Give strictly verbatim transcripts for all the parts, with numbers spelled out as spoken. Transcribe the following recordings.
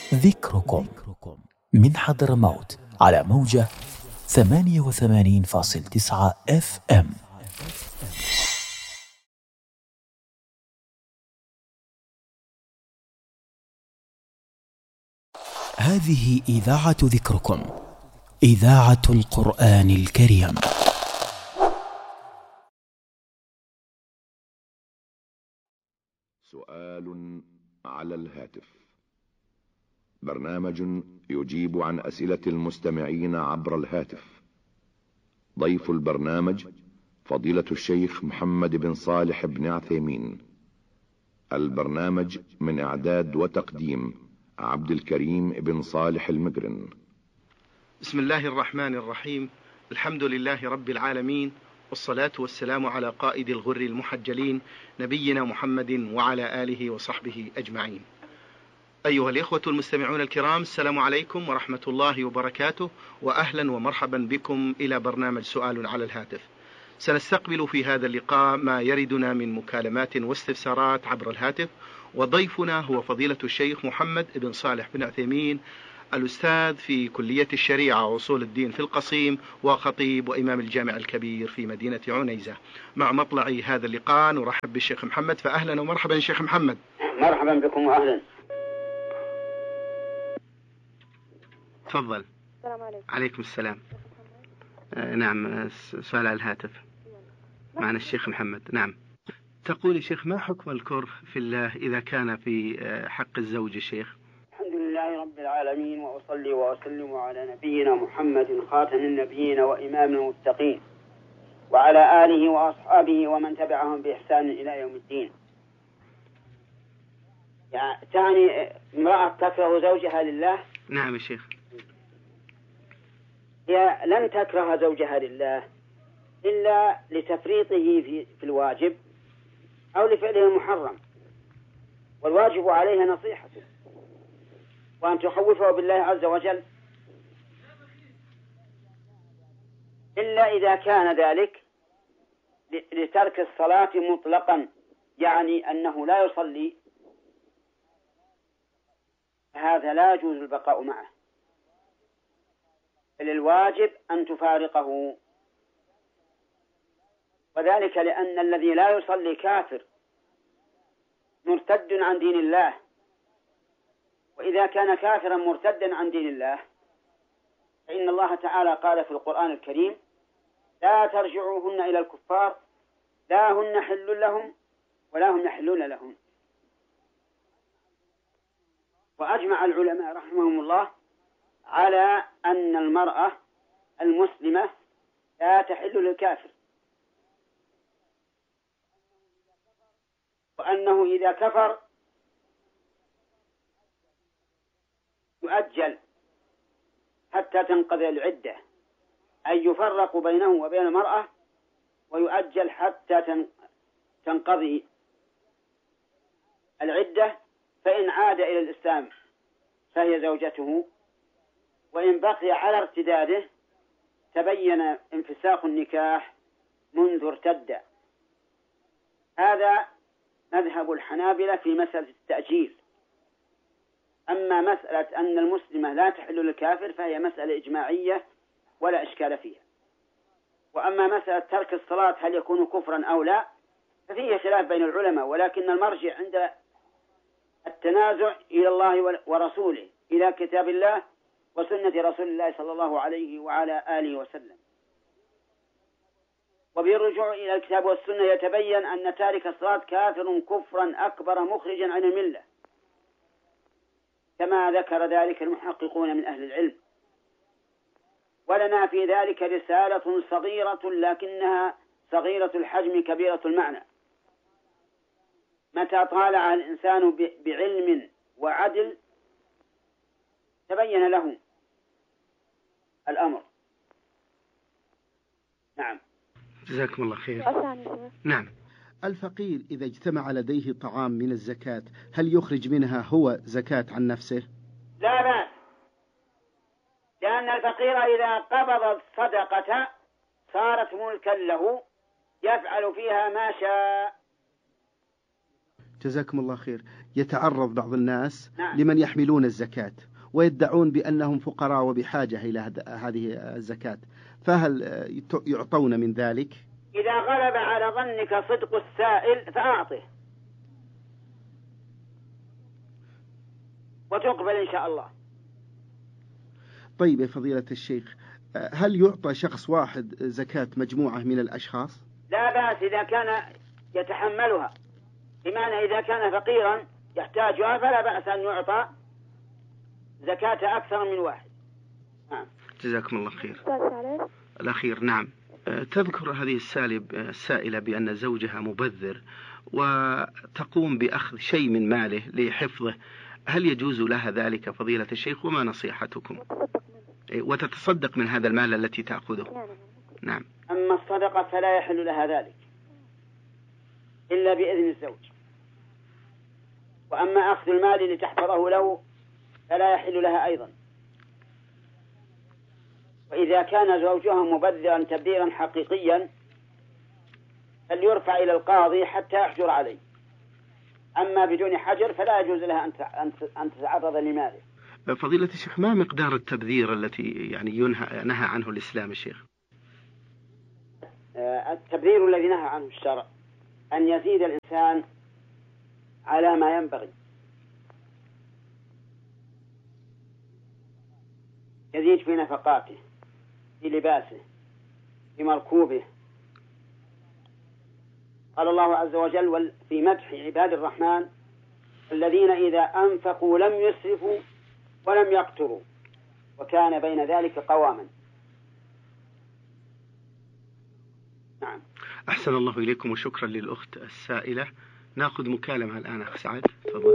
ذكركم من حضرموت على موجة ثمانية وثمانين فاصل تسعة اف ام. هذه إذاعة ذكركم، إذاعة القرآن الكريم. سؤال على الهاتف، برنامج يجيب عن أسئلة المستمعين عبر الهاتف. ضيف البرنامج فضيلة الشيخ محمد بن صالح بن عثيمين. البرنامج من إعداد وتقديم عبد الكريم بن صالح المقرن. بسم الله الرحمن الرحيم. الحمد لله رب العالمين، والصلاة والسلام على قائد الغر المحجلين نبينا محمد وعلى آله وصحبه أجمعين. أيها الإخوة المستمعون الكرام، السلام عليكم ورحمة الله وبركاته، وأهلا ومرحبا بكم إلى برنامج سؤال على الهاتف. سنستقبل في هذا اللقاء ما يردنا من مكالمات واستفسارات عبر الهاتف، وضيفنا هو فضيلة الشيخ محمد بن صالح بن عثيمين، الأستاذ في كلية الشريعة وأصول الدين في القصيم، وخطيب وإمام الجامع الكبير في مدينة عنيزة. مع مطلع هذا اللقاء نرحب بالشيخ محمد، فأهلا ومرحبا شيخ محمد. مرحبا بكم وأهلا. تفضل. السلام عليكم. عليكم السلام. آه نعم، سؤال على الهاتف معنا الشيخ محمد. نعم، تقول يا شيخ، ما حكم الكره في الله إذا كان في حق الزوج شيخ؟ الحمد لله رب العالمين، وأصلي وأسلم على نبينا محمد خاتم النبيين وإمام المتقين، وعلى آله وأصحابه ومن تبعهم بإحسان إلى يوم الدين. يعني تعني امرأة تكره زوجها لله؟ نعم يا شيخ. هي لن تكره زوجها لله إلا لتفريطه في, في الواجب أو لفعله المحرم، والواجب عليها نصيحته وأن تخوفه بالله عز وجل، إلا إذا كان ذلك لترك الصلاة مطلقا، يعني أنه لا يصلي، هذا لا يجوز البقاء معه، فللواجب أن تفارقه، وذلك لأن الذي لا يصلي كافر مرتد عن دين الله، وإذا كان كافرا مرتدا عن دين الله فإن الله تعالى قال في القرآن الكريم: لا ترجعوهن إلى الكفار، لا هن حل لهم ولا هم يحلون لهم. وأجمع العلماء رحمهم الله على أن المرأة المسلمة لا تحل للكافر، وأنه إذا كفر يؤجل حتى تنقضي العدة، أي يفرق بينه وبين المرأة ويؤجل حتى تنقضي العدة، فإن عاد إلى الإسلام فهي زوجته، وإن بقي على ارتداده تبين انفساخ النكاح منذ ارتد. هذا مذهب الحنابلة في مسألة التأجيل. أما مسألة أن المسلمة لا تحل للكافر فهي مسألة إجماعية ولا إشكال فيها. وأما مسألة ترك الصلاة هل يكون كفرا أو لا ففيه خلاف بين العلماء، ولكن المرجع عند التنازع إلى الله ورسوله، إلى كتاب الله وسنة رسول الله صلى الله عليه وعلى آله وسلم. وبالرجوع إلى الكتاب والسنة يتبين أن تارك الصلاة كافر كفرا أكبر مخرجا عن الملة، كما ذكر ذلك المحققون من أهل العلم. ولنا في ذلك رسالة صغيرة لكنها صغيرة الحجم كبيرة المعنى. متى طالع الإنسان بعلم وعدل تبين له الأمر. نعم، جزاكم الله خير. نعم، الفقير إذا اجتمع لديه طعام من الزكاة هل يخرج منها هو زكاة عن نفسه؟ لا بأس، لأن الفقير إذا قبض الصدقة صارت ملكا له يفعل فيها ما شاء. جزاكم الله خير. يتعرض بعض الناس نعم. لمن يحملون الزكاة ويدعون بأنهم فقراء وبحاجة إلى هذه الزكاة، فهل يعطون من ذلك؟ إذا غلب على ظنك صدق السائل فأعطه وتقبل إن شاء الله. طيب يا فضيلة الشيخ، هل يعطى شخص واحد زكاة مجموعة من الأشخاص؟ لا بأس إذا كان يتحملها، بمعنى إذا كان فقيرا يحتاجها فلا بأس أن يعطى زكاة أكثر من واحد. نعم. جزاكم الله خير. الأخير نعم. تذكر هذه السائلة بأن زوجها مبذر وتقوم بأخذ شيء من ماله لحفظه، هل يجوز لها ذلك فضيلة الشيخ؟ وما نصيحتكم؟ وتتصدق من هذا المال التي تأخذه. نعم. أما الصدقة فلا يحل لها ذلك إلا بإذن الزوج، وأما أخذ المال لتحفظه له فلا يحل لها أيضا. وإذا كان زوجها مبذرا تبذيرا حقيقيا فليرفع إلى القاضي حتى يحجر عليه، أما بدون حجر فلا يجوز لها أن تتعرض لماله. فضيلة الشيخ، ما مقدار التبذير التي يعني ينهى نهى عنه الإسلام الشيخ؟ التبذير الذي نهى عنه الشرع أن يزيد الإنسان على ما ينبغي، يزيد في نفقاته، في لباسه، في مركوبه. قال الله عز وجل في مدح عباد الرحمن: الذين إذا أنفقوا لم يسرفوا ولم يقتروا وكان بين ذلك قواما. نعم. أحسن الله إليكم وشكرا للأخت السائلة. نأخذ مكالمة الآن. أخ سعد تفضل.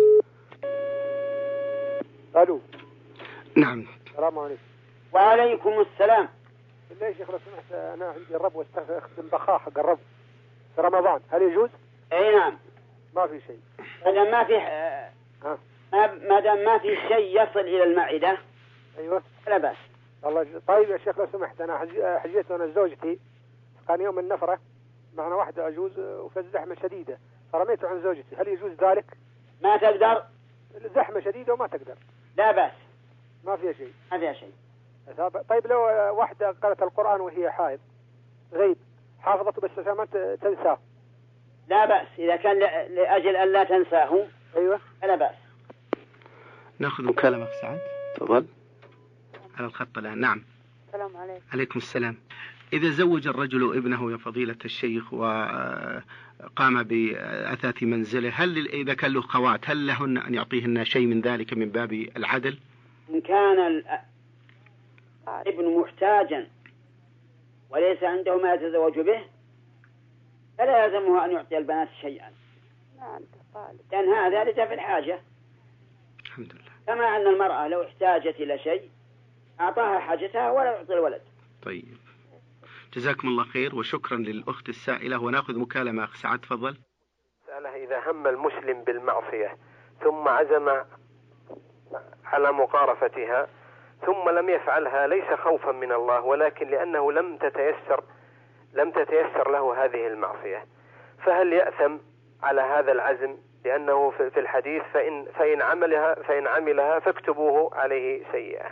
ألو. نعم. السلام عليكم. وعليكم السلام. بالله يا شيخ لو سمحت، أنا عندي الرب واستخدم بخاخ حق الرب في رمضان، هل يجوز؟ أي نعم. ما في شيء. ما دام ما في ها. ما دام ما في شيء يصل إلى المعدة. أيوة. لا بأس. الله. طيب يا شيخ لو سمحت، أنا حجيت أنا زوجتي، كان يوم النفرة معنا واحدة عجوز وفي زحمة شديدة فرميته عن زوجتي، هل يجوز ذلك؟ ما تقدر. الزحمة شديدة وما تقدر. لا بأس. ما فيها شيء. ما فيها شيء. طيب لو واحدة قرأت القرآن وهي حائض غيب حافظته بس عشان ما تنساه. لا بأس إذا كان لأجل أن لا تنساه. أيوة. لا بأس. نأخذ مكالمة سعد تفضل على الخط الآن. نعم. السلام عليكم. عليكم السلام. إذا زوج الرجل ابنه يا فضيلة الشيخ وقام بأثاث منزله، هل إذا كان له خوات هل لهن أن يعطيهن شيء من ذلك من باب العدل؟ إن كان الابن محتاجا وليس عنده ما يتزوج به فلا يلزمه أن يعطي البنات شيئا، لأن هذا لدفع الحاجة. الحمد لله. كما أن المرأة لو احتاجت إلى شيء أعطاها حاجتها ولا يعطي الولد. طيب جزاكم الله خير وشكرا للأخت السائلة. ونأخذ مكالمة. أخ سعد تفضل. سأله إذا هم المسلم بالمعصية ثم عزم على مقارفتها ثم لم يفعلها ليس خوفا من الله ولكن لأنه لم تتيسر لم تتيسر له هذه المعصية، فهل يأثم على هذا العزم؟ لأنه في الحديث فإن فإن عملها فإن عملها فاكتبوه عليه سيئة.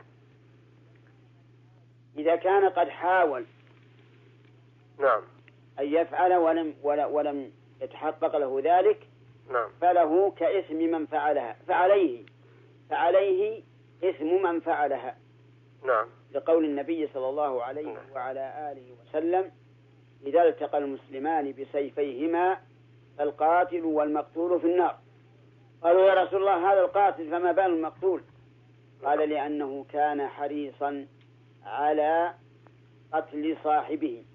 إذا كان قد حاول نعم أن يفعل ولم ولم يتحقق له ذلك نعم فله كإثم من فعلها، فعليه فعليه إثم من فعلها. نعم. لقول النبي صلى الله عليه نعم. وعلى آله وسلم: إذا التقى المسلمان بسيفيهما فالقاتل والمقتول في النار. قالوا: يا رسول الله هذا القاتل فما بال المقتول؟ قال: لأنه كان حريصا على قتل صاحبه.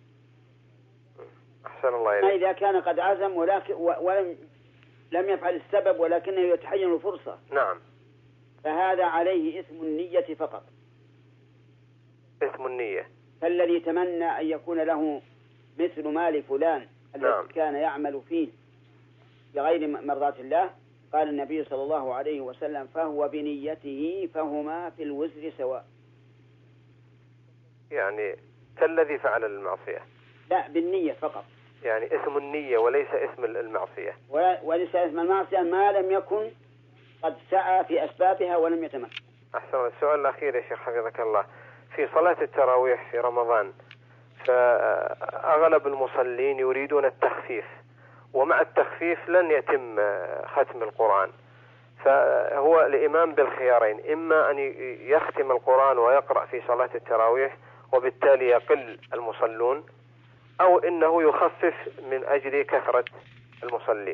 أحسن الله إليك. إذا كان قد عزم ولكن ولم لم يفعل السبب ولكنه يتحين الفرصة. نعم. فهذا عليه اسم النية فقط. اسم النية. فالذي تمنى أن يكون له مثل مال فلان الذي نعم. كان يعمل فيه بغير مرضاة الله، قال النبي صلى الله عليه وسلم: فهو بنيته فهما في الوزر سواء. يعني كالذي فعل المعصية. لا، بالنية فقط. يعني اسم النية وليس اسم المعصية. وليس اسم المعصية ما لم يكن قد سعى في أسبابها ولم يتمكن. أحسن. السؤال الأخير يا شيخ حفظك الله، في صلاة التراويح في رمضان فأغلب المصلين يريدون التخفيف، ومع التخفيف لن يتم ختم القرآن، فهو الإمام بالخيارين: إما أن يختم القرآن ويقرأ في صلاة التراويح وبالتالي يقل المصلون، أو إنه يخفف من أجل كثرة المصلين.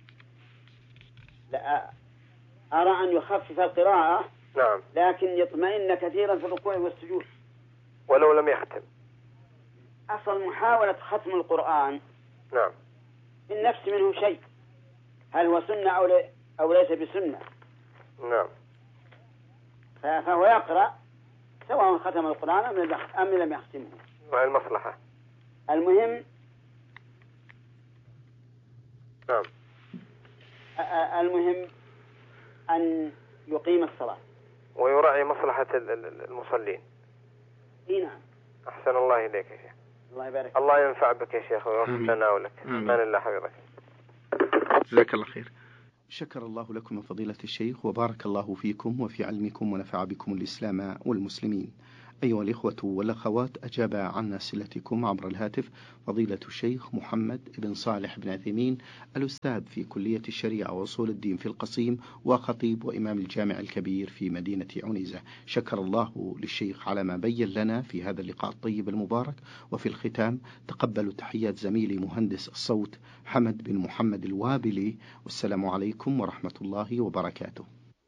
لا، أرى أن يخفف القراءة. نعم. لكن يطمئن كثيرا في الركوع والسجود ولو لم يختم. أصل محاولة ختم القرآن نعم في النفس منه شيء، هل هو سنة أو, لي أو ليس بسنة. نعم. فهو يقرأ سواء ختم القرآن أم لم يختمه مع المصلحة. المهم نعم المهم أن يقيم الصلاة ويراعي مصلحة المصلين. نعم. أحسن الله إليك يا شيخ. الله يبارك. الله ينفع بك يا شيخ ويوفق لنا ولك. أمان الله حفظك. جزاك الله خير. شكر الله لكم فضيلة الشيخ وبارك الله فيكم وفي علمكم ونفع بكم الإسلام والمسلمين. أيها الإخوة والأخوات، أجاب عن أسئلتكم عبر الهاتف فضيلة الشيخ محمد بن صالح بن عثيمين، الأستاذ في كلية الشريعة وأصول الدين في القصيم، وخطيب وإمام الجامع الكبير في مدينة عنيزة. شكر الله للشيخ على ما بين لنا في هذا اللقاء الطيب المبارك. وفي الختام تقبلوا تحيات زميلي مهندس الصوت حمد بن محمد الوابلي، والسلام عليكم ورحمة الله وبركاته.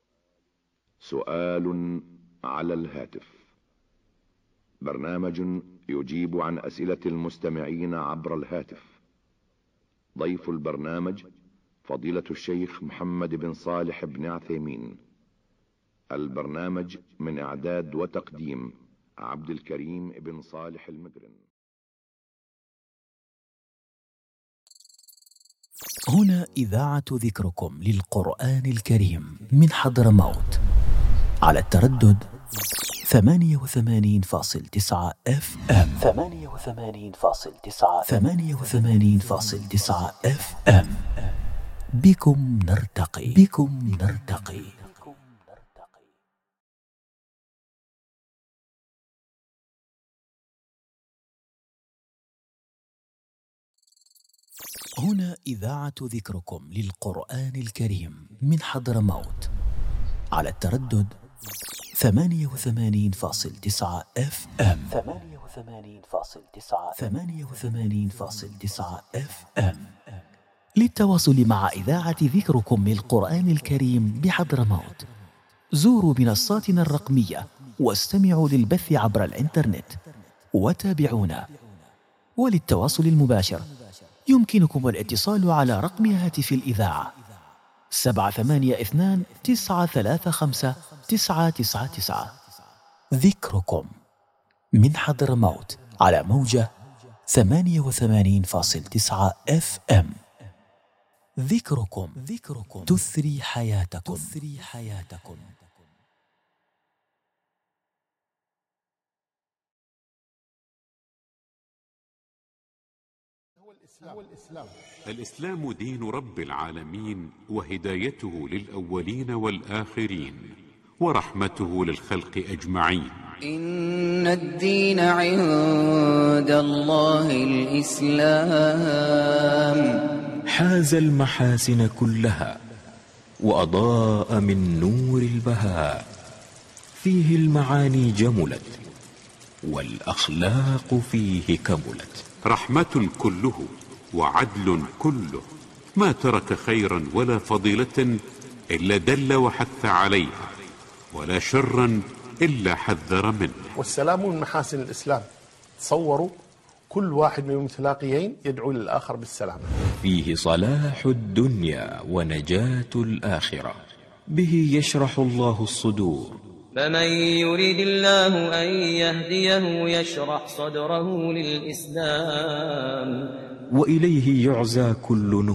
سؤال على الهاتف، برنامج يجيب عن أسئلة المستمعين عبر الهاتف. ضيف البرنامج فضيلة الشيخ محمد بن صالح بن عثيمين. البرنامج من إعداد وتقديم عبد الكريم بن صالح المقرن. هنا إذاعة ذكركم للقرآن الكريم من حضرموت على التردد ثمانية وثمانين فاصل تسعة اف ام ثمانية وثمانين فاصل تسعة ثمانية وثمانين فاصل تسعة اف ام. بكم نرتقي بكم نرتقي. هنا إذاعة ذكركم للقرآن الكريم من حضرموت على التردد ثمانية وثمانين فاصل تسعة اف ام ثمانية وثمانين فاصل تسعة ثمانية وثمانين فاصل تسعة اف ام. للتواصل مع إذاعة ذكركم للقرآن الكريم بحضرموت زوروا منصاتنا الرقمية واستمعوا للبث عبر الإنترنت وتابعونا. وللتواصل المباشر يمكنكم الاتصال على رقم هاتف الإذاعة سبعة ثمانية اثنان تسعة ثلاثة خمسة تسعة تسعة تسعة. ذكركم من حضرموت على موجة ثمانية وثمانين فاصل تسعة اف ام. ذكركم ذكركم تثري حياتكم تثري حياتكم. هو الإسلام. الإسلام دين رب العالمين وهدايته للأولين والآخرين ورحمته للخلق أجمعين. إن الدين عند الله الإسلام. حاز المحاسن كلها وأضاء من نور البهاء. فيه المعاني جملت والأخلاق فيه كملت. رحمة كله وعدل كله، ما ترك خيرا ولا فضيلة إلا دل وحث عليها، ولا شرا إلا حذر منه. والسلام من محاسن الإسلام. تصوروا كل واحد من المتلاقيين يدعو للآخر بالسلام. فيه صلاح الدنيا ونجاة الآخرة. به يشرح الله الصدور. فمن يريد الله أن يهديه يشرح صدره للإسلام. وإليه يعزى كل نور.